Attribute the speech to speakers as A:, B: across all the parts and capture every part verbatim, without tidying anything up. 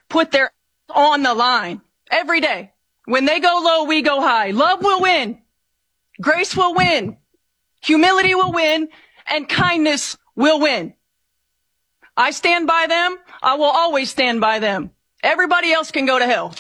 A: put their on the line every day. When they go low, we go high. Love will win. Grace will win. Humility will win. And kindness will win. I stand by them. I will always stand by them. Everybody else can go to hell.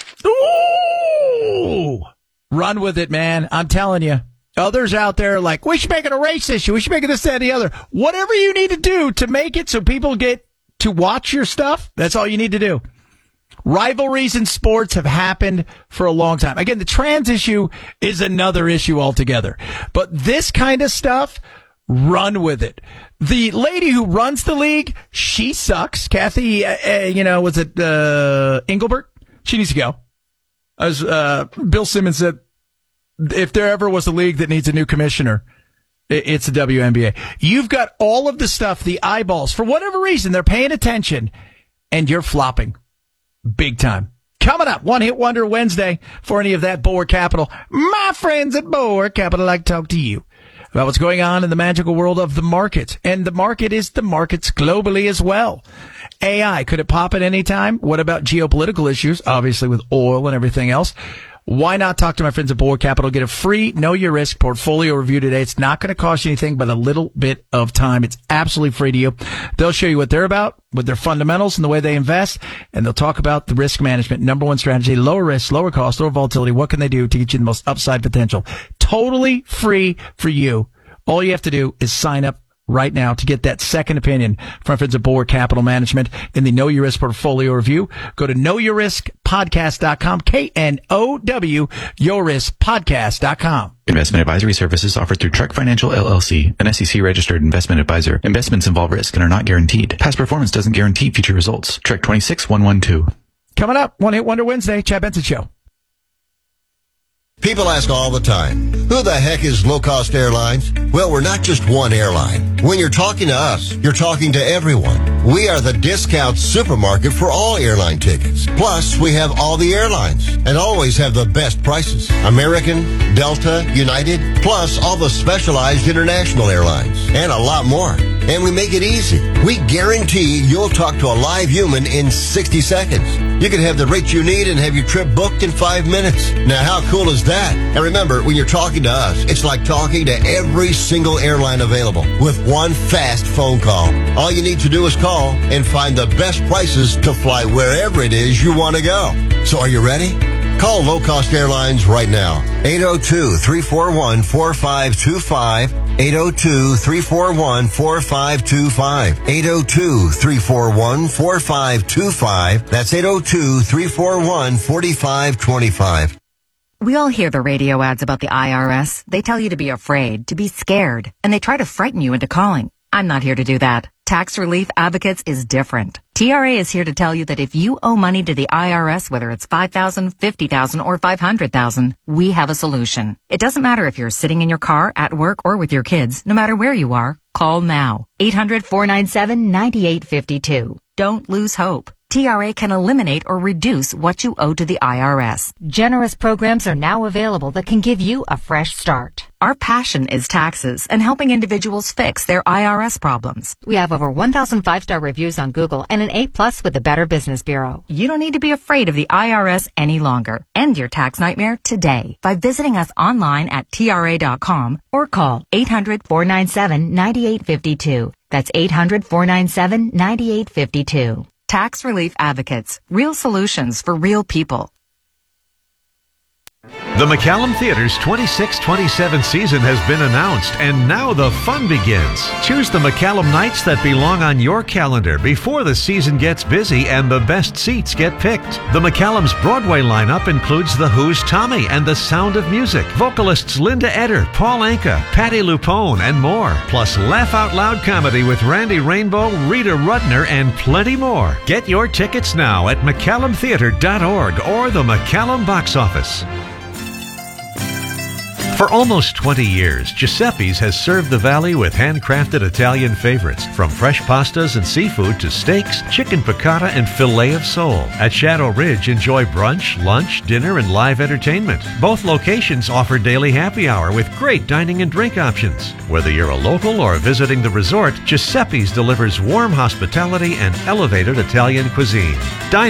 B: Ooh! Run with it, man. I'm telling you. Others out there are like, we should make it a race issue. We should make it this, that, and the other. Whatever you need to do to make it so people get to watch your stuff, that's all you need to do. Rivalries in sports have happened for a long time. Again, the trans issue is another issue altogether. But this kind of stuff, run with it. The lady who runs the league, she sucks. Kathy, uh, uh, you know, was it uh, Engelbert? She needs to go. As uh, Bill Simmons said, if there ever was a league that needs a new commissioner, it's the W N B A. You've got all of the stuff, the eyeballs. For whatever reason, they're paying attention, and you're flopping. Big time. Coming up, One Hit Wonder Wednesday for any of that Bulwark Capital. My friends at Bulwark Capital like to talk to you about what's going on in the magical world of the market. And the market is the markets globally as well. A I, could it pop at any time? What about geopolitical issues? Obviously with oil and everything else. Why not talk to my friends at Bulwark Capital? Get a free Know Your Risk portfolio review today. It's not going to cost you anything but a little bit of time. It's absolutely free to you. They'll show you what they're about, with their fundamentals and the way they invest, and they'll talk about the risk management. Number one strategy, lower risk, lower cost, lower volatility. What can they do to get you the most upside potential? Totally free for you. All you have to do is sign up right now to get that second opinion from friends at Bulwark Capital Management in the Know Your Risk portfolio review. Go to know your risk podcast dot com, K N O W, your risk podcast dot com.
C: Investment advisory services offered through Trek Financial L L C, an S E C-registered investment advisor. Investments involve risk and are not guaranteed. Past performance doesn't guarantee future results. Trek two six one one two.
B: Coming up, One Hit Wonder Wednesday, Chad Benson Show.
D: People ask all the time, who the heck is Low Cost Airlines? Well, we're not just one airline. When you're talking to us, you're talking to everyone. We are the discount supermarket for all airline tickets. Plus, we have all the airlines and always have the best prices. American, Delta, United, plus all the specialized international airlines and a lot more. And we make it easy. We guarantee you'll talk to a live human in sixty seconds. You can have the rate you need and have your trip booked in five minutes. Now, how cool is that? And remember, when you're talking to us, it's like talking to every single airline available with one fast phone call. All you need to do is call and find the best prices to fly wherever it is you want to go. So are you ready? Call Low Cost Airlines right now. eight oh two, three four one, four five two five. eight oh two, three four one, four five two five. eight oh two, three four one, four five two five. That's eight oh two, three four one, four five two five.
E: We all hear the radio ads about the I R S. They tell you to be afraid, to be scared, and they try to frighten you into calling. I'm not here to do that. Tax Relief Advocates is different. T R A is here to tell you that if you owe money to the I R S, whether it's five thousand dollars, fifty thousand dollars, or five hundred thousand dollars, we have a solution. It doesn't matter if you're sitting in your car, at work, or with your kids. No matter where you are, call now. eight hundred, four nine seven, nine eight five two. Don't lose hope. T R A can eliminate or reduce what you owe to the I R S.
F: Generous programs are now available that can give you a fresh start.
E: Our passion is taxes and helping individuals fix their I R S problems.
F: We have over one thousand five-star reviews on Google and an A plus with the Better Business Bureau.
E: You don't need to be afraid of the I R S any longer. End your tax nightmare today by visiting us online at T R A dot com or call eight hundred, four nine seven, nine eight five two. That's eight hundred, four nine seven, nine eight five two. Tax Relief Advocates. Real solutions for real people.
G: The McCallum Theater's twenty-six twenty-seven season has been announced, and now the fun begins. Choose the McCallum nights that belong on your calendar before the season gets busy and the best seats get picked. The McCallum's Broadway lineup includes The Who's Tommy and The Sound of Music, vocalists Linda Eder, Paul Anka, Patti LuPone, and more, plus laugh out loud comedy with Randy Rainbow, Rita Rudner, and plenty more. Get your tickets now at McCallum Theater dot org or the McCallum box office. For almost twenty years, Giuseppe's has served the Valley with handcrafted Italian favorites, from fresh pastas and seafood to steaks, chicken piccata, and filet of sole. At Shadow Ridge, enjoy brunch, lunch, dinner, and live entertainment. Both locations offer daily happy hour with great dining and drink options. Whether you're a local or visiting the resort, Giuseppe's delivers warm hospitality and elevated Italian cuisine. Dine